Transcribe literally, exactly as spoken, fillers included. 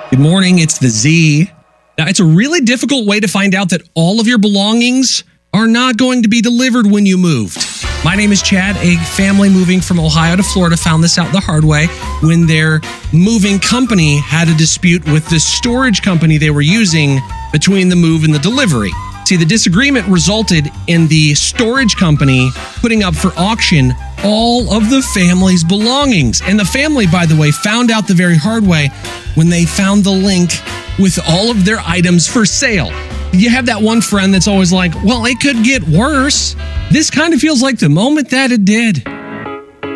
Good morning, it's the Z. Now, it's a really difficult way to find out that all of your belongings are not going to be delivered when you moved. My name is Chad. A family moving from Ohio to Florida found this out the hard way when their moving company had a dispute with the storage company they were using between the move and the delivery. See, the disagreement resulted in the storage company putting up for auction all of the family's belongings. And the family, by the way, found out the very hard way when they found the link with all of their items for sale. You have that one friend that's always like, well, it could get worse. This kind of feels like the moment that it did.